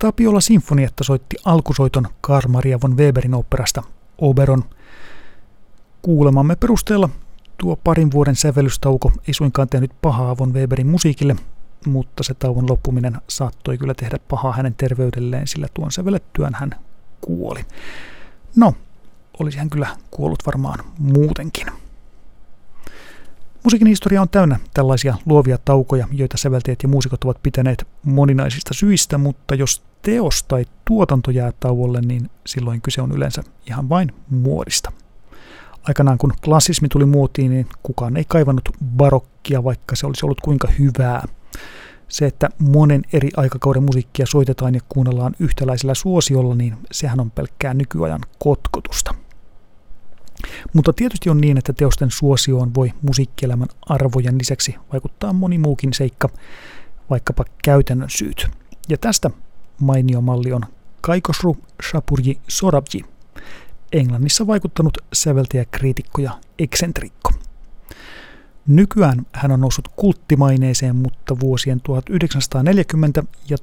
Tapiola Sinfonietta soitti alkusoiton Carl Maria von Weberin oopperasta Oberon. Kuulemamme perusteella tuo parin vuoden sävellystauko ei suinkaan tehnyt pahaa von Weberin musiikille, mutta se tauon loppuminen saattoi kyllä tehdä pahaa hänen terveydelleen, sillä tuon sävellettyään hän kuoli. No, olisi hän kyllä kuollut varmaan muutenkin. Musiikin historia on täynnä tällaisia luovia taukoja, joita säveltäjät ja muusikot ovat pitäneet moninaisista syistä, mutta jos teos tai tuotanto jää tauolle, niin silloin kyse on yleensä ihan vain muodista. Aikanaan kun klassismi tuli muotiin, niin kukaan ei kaivannut barokkia, vaikka se olisi ollut kuinka hyvää. Se, että monen eri aikakauden musiikkia soitetaan ja kuunnellaan yhtäläisellä suosiolla, niin sehän on pelkkää nykyajan kotkotusta. Mutta tietysti on niin, että teosten suosioon voi musiikkielämän arvojen lisäksi vaikuttaa moni muukin seikka, vaikkapa käytännön syyt. Ja tästä mainio malli on Kaikosru Shapurji Sorabji, Englannissa vaikuttanut säveltäjäkriitikko ja eksentrikko. Nykyään hän on noussut kulttimaineeseen, mutta vuosien 1940 ja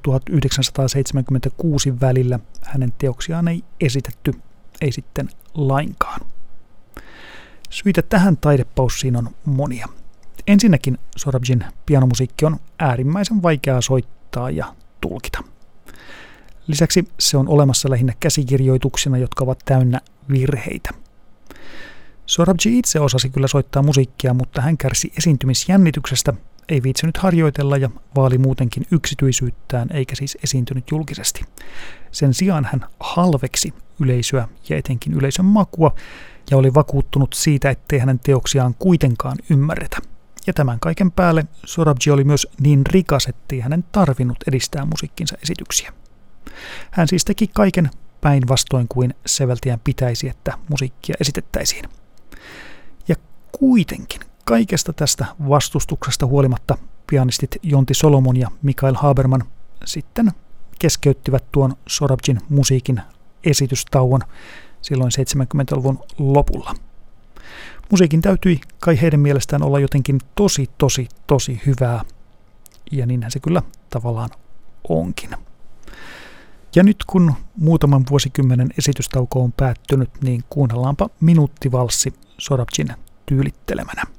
1976 välillä hänen teoksiaan ei esitetty, ei sitten lainkaan. Syitä tähän taidepaussiin on monia. Ensinnäkin Sorabjin pianomusiikki on äärimmäisen vaikeaa soittaa ja tulkita. Lisäksi se on olemassa lähinnä käsikirjoituksina, jotka ovat täynnä virheitä. Sorabji itse osasi kyllä soittaa musiikkia, mutta hän kärsi esiintymisjännityksestä, ei viitsinyt harjoitella ja vaali muutenkin yksityisyyttään eikä siis esiintynyt julkisesti. Sen sijaan hän halveksi yleisöä ja etenkin yleisön makua ja oli vakuuttunut siitä, ettei hänen teoksiaan kuitenkaan ymmärretä. Ja tämän kaiken päälle Sorabji oli myös niin rikas, ettei hänen tarvinnut edistää musiikkinsa esityksiä. Hän siis teki kaiken päinvastoin kuin säveltäjän pitäisi, että musiikkia esitettäisiin. Ja kuitenkin kaikesta tästä vastustuksesta huolimatta pianistit Jonti Solomon ja Mikael Haberman sitten keskeyttivät tuon Sorabjin musiikin esitystauon silloin 70-luvun lopulla. Musiikin täytyi kai heidän mielestään olla jotenkin tosi hyvää, ja niinhän se kyllä tavallaan onkin. Ja nyt kun muutaman vuosikymmenen esitystauko on päättynyt, niin kuunnellaanpa minuuttivalssi Sorabjin tyylittelemänä.